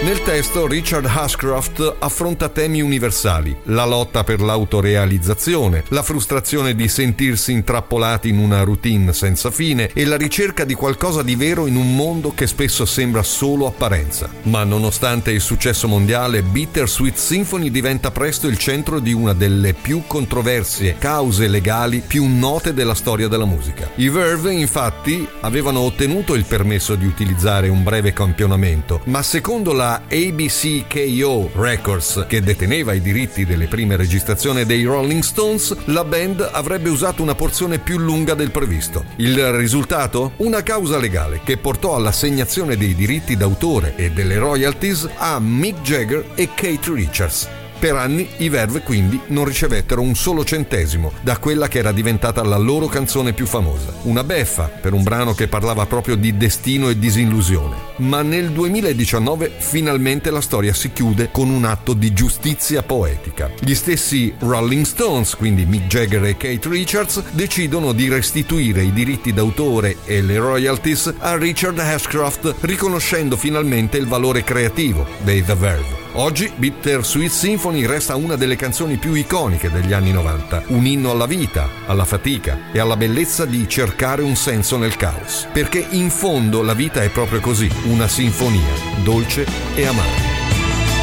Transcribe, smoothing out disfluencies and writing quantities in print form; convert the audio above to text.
Nel testo Richard Ashcroft affronta temi universali: la lotta per l'autorealizzazione, la frustrazione di sentirsi intrappolati in una routine senza fine e la ricerca di qualcosa di vero in un mondo che spesso sembra solo apparenza. Ma nonostante il successo mondiale, Bittersweet Symphony diventa presto il centro di una delle più controverse cause legali più note della storia della musica. I Verve, infatti, avevano ottenuto il permesso di utilizzare un breve campionamento, ma secondo la ABCKO Records, che deteneva i diritti delle prime registrazioni dei Rolling Stones, la band avrebbe usato una porzione più lunga del previsto. Il risultato? Una causa legale che portò all'assegnazione dei diritti d'autore e delle royalties a Mick Jagger e Keith Richards. Per anni i Verve quindi non ricevettero un solo centesimo da quella che era diventata la loro canzone più famosa. Una beffa per un brano che parlava proprio di destino e disillusione. Ma nel 2019 finalmente la storia si chiude con un atto di giustizia poetica. Gli stessi Rolling Stones, quindi Mick Jagger e Keith Richards, decidono di restituire i diritti d'autore e le royalties a Richard Ashcroft, riconoscendo finalmente il valore creativo dei The Verve. Oggi Bittersweet Symphony resta una delle canzoni più iconiche degli anni 90, un inno alla vita, alla fatica e alla bellezza di cercare un senso nel caos. Perché in fondo la vita è proprio così, una sinfonia, dolce e amara.